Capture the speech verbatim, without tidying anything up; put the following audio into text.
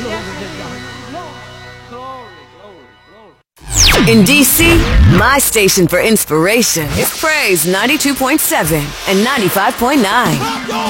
In D C, my station for inspiration is Praise ninety-two point seven and ninety-five point nine.